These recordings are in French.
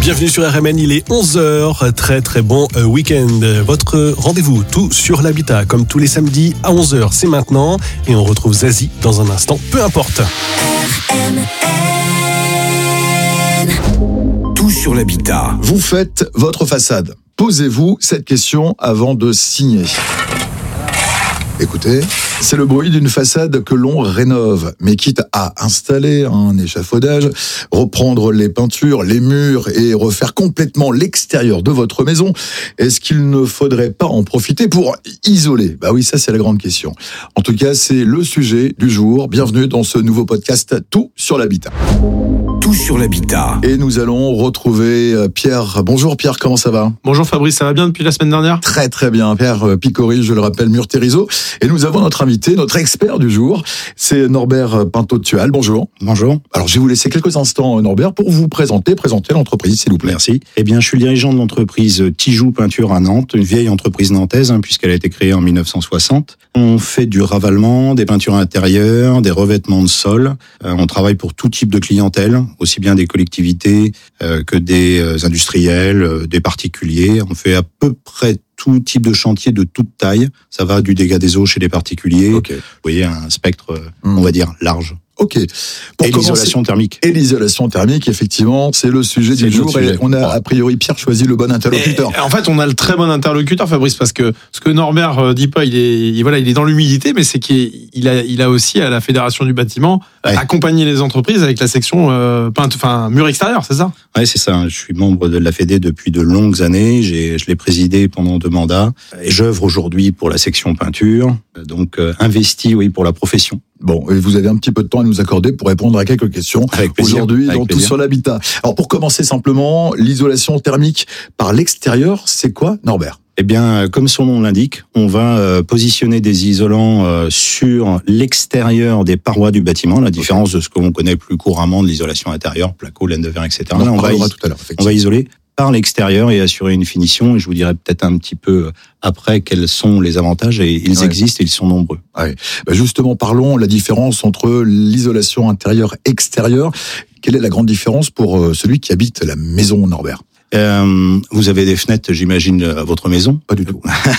Bienvenue sur RMN, il est 11h, très bon week-end. Votre rendez-vous tout sur l'habitat, comme tous les samedis à 11h, c'est maintenant. Et on retrouve Zazie dans un instant, peu importe. RMN. Tout sur l'habitat. Vous faites votre façade. Posez-vous cette question avant de signer. Écoutez, c'est le bruit d'une façade que l'on rénove. Mais quitte à installer un échafaudage, reprendre les peintures, les murs et refaire complètement l'extérieur de votre maison, est-ce qu'il ne faudrait pas en profiter pour isoler ? Bah oui, ça c'est la grande question. En tout cas, c'est le sujet du jour. Bienvenue dans ce nouveau podcast Tout sur l'habitat. Tout sur l'habitat. Et nous allons retrouver Pierre. Bonjour Pierre, comment ça va ? Bonjour Fabrice, ça va bien depuis la semaine dernière ? Très bien, Pierre Picori, je le rappelle, Mur-Térizeau. Et nous avons notre invité, notre expert du jour, c'est Norbert Pinto-Tual. Bonjour. Bonjour. Alors je vais vous laisser quelques instants, Norbert, pour vous présenter l'entreprise, s'il vous plaît. Merci. Eh bien, je suis le dirigeant de l'entreprise Tijoux Peinture à Nantes, une vieille entreprise nantaise, puisqu'elle a été créée en 1960. On fait du ravalement, des peintures intérieures, des revêtements de sol. On travaille pour tout type de clientèle, aussi bien des collectivités que des industriels, des particuliers. On fait à peu près tout type de chantier de toute taille. Ça va du dégât des eaux chez les particuliers. Okay. Vous voyez, un spectre, on va dire, large. Ok. Et l'isolation thermique. Et l'isolation thermique, effectivement, c'est le sujet du jour. Et on a, a priori, Pierre, choisi le bon interlocuteur. En fait, on a le très bon interlocuteur, Fabrice, parce que ce que Norbert dit pas, il est dans l'humilité, mais c'est qu'il a aussi, à la Fédération du bâtiment, accompagné les entreprises avec la section mur extérieur, c'est ça ? Ouais, c'est ça. Je suis membre de la Fédé depuis de longues années. Je l'ai présidé pendant 2 mandats. Et j'œuvre aujourd'hui pour la section peinture. Donc, investi, pour la profession. Bon, et vous avez un petit peu de temps à nous accorder pour répondre à quelques questions aujourd'hui dans Tout sur l'habitat. Alors pour commencer simplement, l'isolation thermique par l'extérieur, c'est quoi, Norbert ? Eh bien, comme son nom l'indique, on va positionner des isolants sur l'extérieur des parois du bâtiment, la différence de ce que l'on connaît plus couramment de l'isolation intérieure, placo, laine de verre, etc. Là, on va isoler par l'extérieur et assurer une finition. Et je vous dirai peut-être un petit peu après quels sont les avantages. Et ils existent et ils sont nombreux. Ouais. Bah justement, parlons la différence entre l'isolation intérieure-extérieure. Quelle est la grande différence pour celui qui habite la maison, Norbert ? Vous avez des fenêtres, j'imagine, à votre maison ? Pas du tout.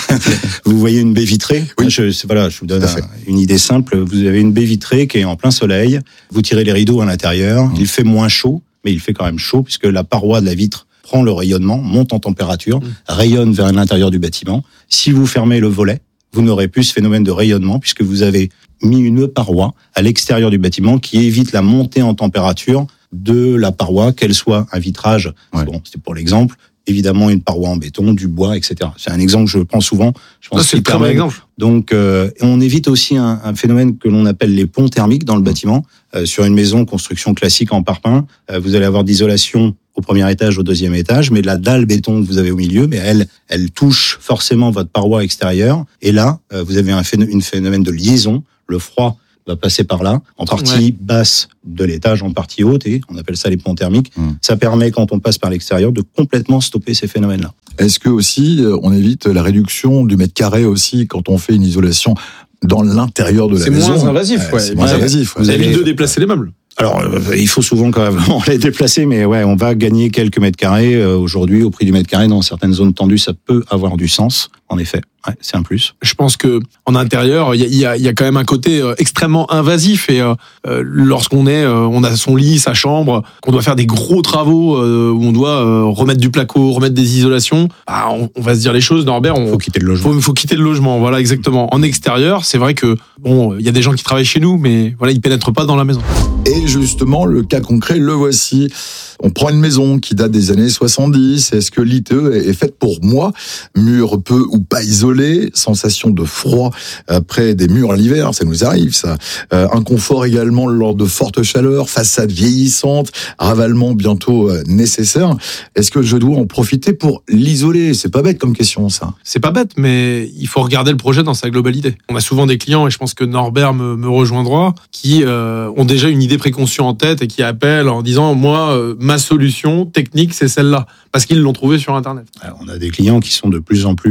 Vous voyez une baie vitrée ? Oui. Je vous donne une idée simple. Vous avez une baie vitrée qui est en plein soleil. Vous tirez les rideaux à l'intérieur. Il fait moins chaud, mais il fait quand même chaud puisque la paroi de la vitre prend le rayonnement, monte en température, rayonne vers l'intérieur du bâtiment. Si vous fermez le volet, vous n'aurez plus ce phénomène de rayonnement puisque vous avez mis une paroi à l'extérieur du bâtiment qui évite la montée en température de la paroi, qu'elle soit un vitrage, c'est pour l'exemple, évidemment une paroi en béton, du bois, etc. C'est un exemple que je prends souvent. Je pense c'est le très bon exemple. Donc, on évite aussi un phénomène que l'on appelle les ponts thermiques dans le bâtiment. Sur une maison, construction classique en parpaing, vous allez avoir d'isolation au premier étage, au deuxième étage, mais la dalle béton que vous avez au milieu, mais elle touche forcément votre paroi extérieure. Et là, vous avez un phénomène de liaison. Le froid va passer par là, en partie basse de l'étage, en partie haute, et on appelle ça les ponts thermiques. Ça permet, quand on passe par l'extérieur, de complètement stopper ces phénomènes-là. Est-ce que aussi, on évite la réduction du mètre carré aussi quand on fait une isolation dans l'intérieur de la maison ? C'est moins invasif, C'est moins invasif. Vous évitez de déplacer les meubles. Alors, il faut souvent quand même les déplacer, mais on va gagner quelques mètres carrés aujourd'hui au prix du mètre carré. Dans certaines zones tendues, ça peut avoir du sens, en effet. C'est un plus. Je pense que en intérieur, il y a quand même un côté extrêmement invasif et lorsqu'on on a son lit, sa chambre, qu'on doit faire des gros travaux où on doit remettre du placo, remettre des isolations, on va se dire les choses, Norbert. Faut quitter le logement. Faut quitter le logement, voilà exactement. En extérieur, c'est vrai que il y a des gens qui travaillent chez nous, mais voilà, ils pénètrent pas dans la maison. Et justement, le cas concret, le voici. On prend une maison qui date des années 70. Est-ce que l'ITE est faite pour moi ? Mur peu ou pas isolé, sensation de froid après des murs à l'hiver, ça nous arrive ça. Inconfort également lors de fortes chaleurs, façade vieillissante, ravalement bientôt nécessaire. Est-ce que je dois en profiter pour l'isoler ? C'est pas bête comme question ça. C'est pas bête, mais il faut regarder le projet dans sa globalité. On a souvent des clients, et je pense que Norbert me rejoindra, qui ont déjà une idée préconçue en tête et qui appellent en disant moi, ma solution technique, c'est celle-là, parce qu'ils l'ont trouvée sur Internet. Alors, on a des clients qui sont de plus en plus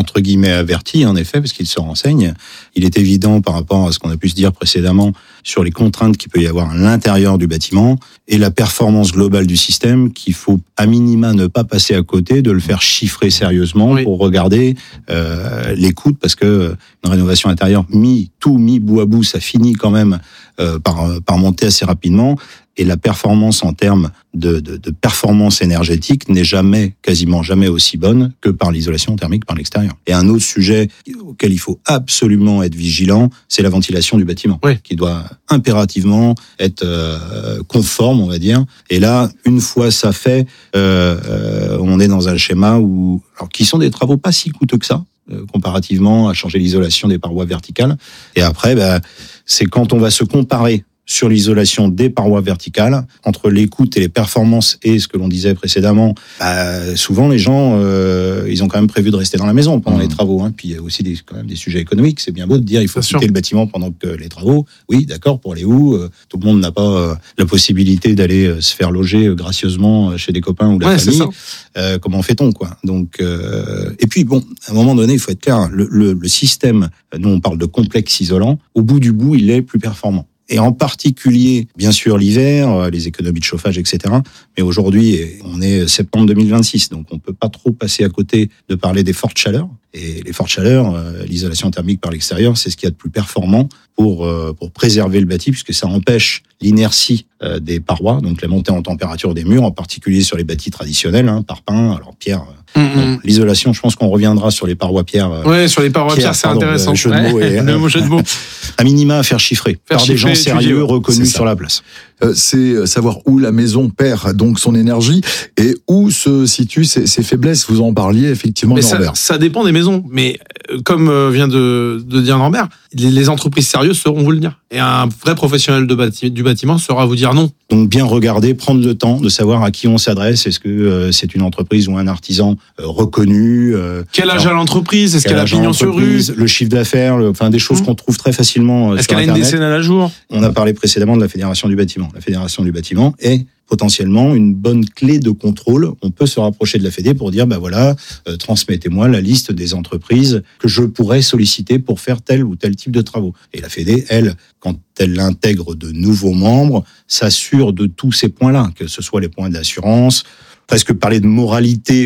entre guillemets averti, en effet, parce qu'il se renseigne. Il est évident par rapport à ce qu'on a pu se dire précédemment sur les contraintes qu'il peut y avoir à l'intérieur du bâtiment et la performance globale du système qu'il faut à minima ne pas passer à côté, de le faire chiffrer sérieusement pour regarder les coûts, parce que une rénovation intérieure mis bout à bout, ça finit quand même par monter assez rapidement. Et la performance en termes de performance énergétique n'est quasiment jamais aussi bonne que par l'isolation thermique par l'extérieur. Et un autre sujet auquel il faut absolument être vigilant, c'est la ventilation du bâtiment, qui doit impérativement être conforme, on va dire. Et là, une fois ça fait, on est dans un schéma qui sont des travaux pas si coûteux que ça, comparativement à changer l'isolation des parois verticales. Et après, c'est quand on va se comparer sur l'isolation des parois verticales, entre les coûts et les performances et ce que l'on disait précédemment, souvent les gens, ils ont quand même prévu de rester dans la maison pendant les travaux. Puis il y a aussi quand même des sujets économiques. C'est bien beau de dire il faut quitter le bâtiment pendant que les travaux. Oui, d'accord, pour aller où tout le monde n'a pas la possibilité d'aller se faire loger gracieusement chez des copains ou la famille. Comment fait-on, quoi? Donc, et puis bon, à un moment donné, il faut être clair. Le système, nous on parle de complexe isolant. Au bout du bout, il est plus performant. Et en particulier, bien sûr, l'hiver, les économies de chauffage, etc. Mais aujourd'hui, on est septembre 2026, donc on peut pas trop passer à côté de parler des fortes chaleurs. Et les fortes chaleurs, l'isolation thermique par l'extérieur, c'est ce qu'il y a de plus performant pour préserver le bâti, puisque ça empêche l'inertie des parois, donc la montée en température des murs, en particulier sur les bâtis traditionnels, parpaing, alors pierre. Bon, l'isolation, je pense qu'on reviendra sur les parois pierre. Sur les parois pierre, c'est intéressant. Le jeu de mots. À minima à faire chiffrer par des gens sérieux reconnus sur la place. C'est savoir où la maison perd donc son énergie et où se situent ses faiblesses. Vous en parliez effectivement, Norbert. Ça dépend des maisons, mais comme vient de dire Norbert, les entreprises sérieuses sauront vous le dire. Et un vrai professionnel du bâtiment saura vous dire non. Donc bien regarder, prendre le temps de savoir à qui on s'adresse. Est-ce que c'est une entreprise ou un artisan reconnu? Quel âge a l'entreprise? Est-ce qu'elle a pignon sur rue? Le chiffre d'affaires, des choses qu'on trouve très facilement Est-ce sur qu'elle Internet. a une décennale à jour? On a parlé précédemment de la Fédération du bâtiment. La Fédération du bâtiment est potentiellement une bonne clé de contrôle. On peut se rapprocher de la Fédé pour dire, transmettez-moi la liste des entreprises que je pourrais solliciter pour faire tel ou tel type de travaux. Et la Fédé, elle, quand elle intègre de nouveaux membres, s'assure de tous ces points-là, que ce soit les points d'assurance, presque parler de moralité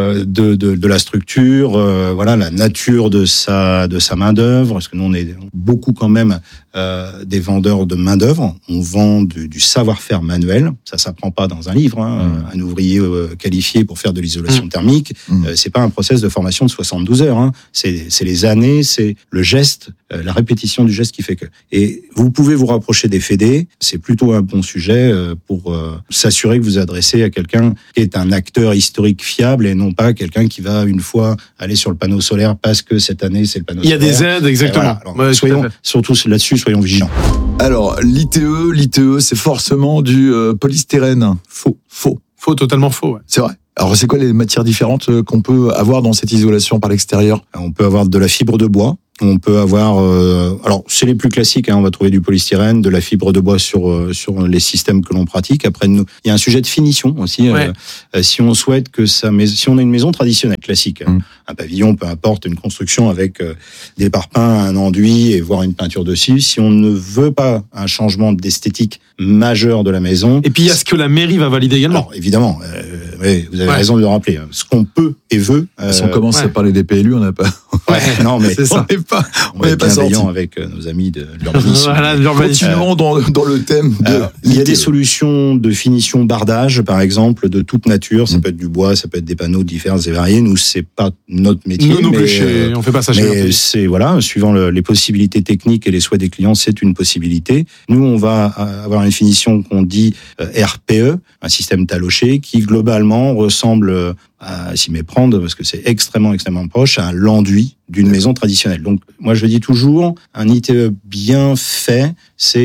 de la structure, la nature de sa main d'œuvre, parce que nous on est beaucoup quand même des vendeurs de main d'œuvre. On vend du savoir-faire manuel. Ça s'apprend pas dans un livre. Un ouvrier qualifié pour faire de l'isolation thermique, c'est pas un process de formation de 72 heures. C'est les années, c'est le geste, la répétition du geste qui fait que. Et vous pouvez vous rapprocher des fédés. C'est plutôt un bon sujet pour s'assurer que vous adressez à quelqu'un qui est un acteur historique fiable et non pas quelqu'un qui va une fois aller sur le panneau solaire parce que cette année c'est le panneau solaire. Il y a des aides, exactement. Alors, surtout là-dessus, soyons vigilants. Alors, l'ITE, c'est forcément du polystyrène. Faux, totalement faux. Ouais. C'est vrai. Alors, c'est quoi les matières différentes qu'on peut avoir dans cette isolation par l'extérieur? On peut avoir de la fibre de bois. On peut avoir, alors c'est les plus classiques. On va trouver du polystyrène, de la fibre de bois sur les systèmes que l'on pratique. Après, il y a un sujet de finition aussi. Ouais. Si on souhaite que si on a une maison traditionnelle classique, un pavillon, peu importe, une construction avec des parpaings, un enduit et voire une peinture dessus. Si on ne veut pas un changement d'esthétique majeur de la maison. Et puis il y a ce que la mairie va valider également. Alors, évidemment, vous avez raison de le rappeler. Ce qu'on peut et veut. Si on commence à parler des PLU, on n'a pas. Non, mais c'est ça. On n'est pas sorti avec nos amis de l'urbanisme. Continuons dans le thème. Il y a des solutions de finition bardage, par exemple, de toute nature. Ça peut être du bois, ça peut être des panneaux divers et variés. Nous, c'est pas notre métier. On fait pas ça chez nous. Mais c'est suivant les possibilités techniques et les souhaits des clients, c'est une possibilité. Nous, on va avoir une finition qu'on dit RPE, un système taloché, qui globalement ressemble à s'y méprendre, parce que c'est extrêmement proche, à l'enduit d'une maison traditionnelle. Donc, moi, je dis toujours, un ITE bien fait, c'est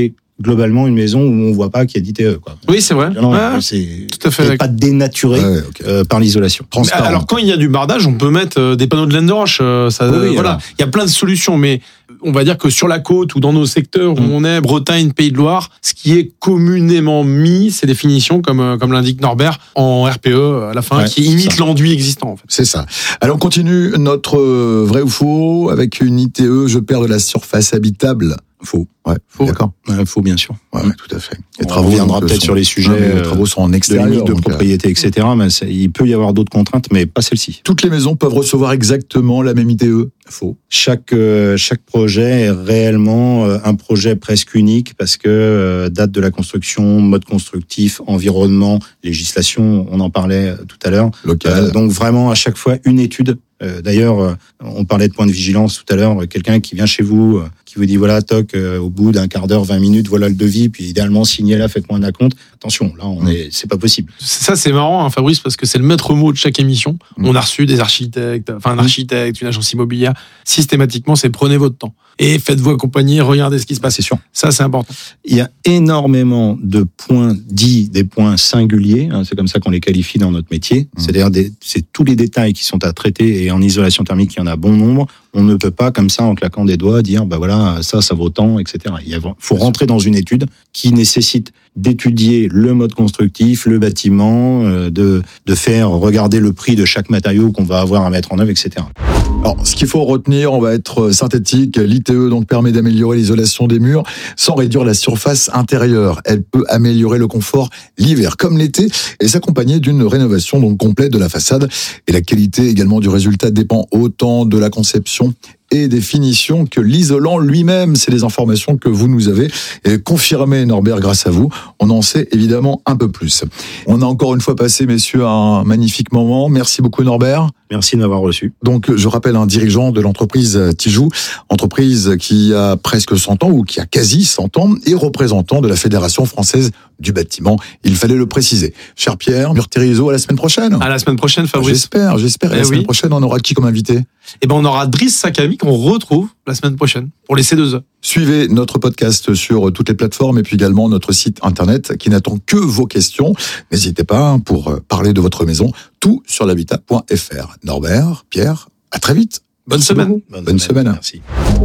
globalement une maison où on voit pas qu'il y a d'ITE, quoi. Oui, c'est vrai. Non, Ouais, c'est tout à fait. pas dénaturé par l'isolation. Transparent. Alors quand il y a du bardage, on peut mettre des panneaux de laine de roche. Oui, voilà, alors. il y a plein de solutions, mais on va dire que sur la côte ou dans nos secteurs où on est, Bretagne, Pays de Loire, ce qui est communément mis, c'est des finitions comme l'indique Norbert en RPE à la fin, qui imite l'enduit existant. En fait. C'est ça. Alors on continue notre vrai ou faux avec une ITE. Je perds de la surface habitable. Faux. Ouais. Faux. D'accord. Faux, bien sûr. Ouais, tout à fait. On reviendra peut-être sur les sujets. Les travaux sont en De extérieur. limite de donc, propriété, etc. Mais il peut y avoir d'autres contraintes, mais pas celle-ci. toutes les maisons peuvent recevoir exactement la même ITE. Faux. Chaque projet est réellement un projet presque unique parce que date de la construction, mode constructif, environnement, législation, on en parlait tout à l'heure. Local. Donc vraiment à chaque fois une étude. D'ailleurs, on parlait de point de vigilance tout à l'heure. Quelqu'un qui vient chez vous, qui vous dit voilà, toc, au bout d'un quart d'heure, 20 minutes, voilà le devis, puis idéalement signez là, faites-moi un acompte. Attention, là c'est pas possible. Ça, c'est marrant, hein, Fabrice, parce que c'est le maître mot de chaque émission. On a reçu des architectes, un architecte, une agence immobilière. Systématiquement, c'est prenez votre temps et faites-vous accompagner, regardez ce qui se passe. C'est sûr. Ça, c'est important. Il y a énormément de points dits, des points singuliers, hein, c'est comme ça qu'on les qualifie dans notre métier. C'est-à-dire c'est tous les détails qui sont à traiter et en isolation thermique, il y en a bon nombre. On ne peut pas comme ça en claquant des doigts dire bah voilà ça vaut tant, etc. Il faut rentrer dans une étude qui nécessite d'étudier le mode constructif, le bâtiment, de faire regarder le prix de chaque matériau qu'on va avoir à mettre en œuvre, etc. Alors, ce qu'il faut retenir, on va être synthétique. L'ITE donc permet d'améliorer l'isolation des murs sans réduire la surface intérieure. Elle peut améliorer le confort l'hiver comme l'été et s'accompagner d'une rénovation donc complète de la façade. Et la qualité également du résultat dépend autant de la conception et des finitions que l'isolant lui-même. C'est des informations que vous nous avez confirmées, Norbert, grâce à vous. On en sait évidemment un peu plus. On a encore une fois passé, messieurs, un magnifique moment. Merci beaucoup, Norbert. Merci de m'avoir reçu. Donc, je rappelle un dirigeant de l'entreprise Tijou, entreprise qui a presque 100 ans ou qui a quasi 100 ans et représentant de la Fédération française du bâtiment. Il fallait le préciser. Cher Pierre, Murterizo, à la semaine prochaine. À la semaine prochaine, Fabrice. J'espère. Et la semaine prochaine, on aura qui comme invité? Eh ben, on aura Driss Sakami qu'on retrouve la semaine prochaine pour les C2E. Suivez notre podcast sur toutes les plateformes et puis également notre site internet qui n'attend que vos questions. N'hésitez pas pour parler de votre maison, tout sur l'habitat.fr. Norbert, Pierre, à très vite. Bonne semaine. Bonne semaine. Merci.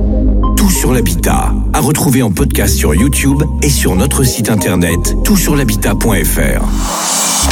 Tout sur l'habitat, à retrouver en podcast sur YouTube et sur notre site internet toutsurlhabitat.fr.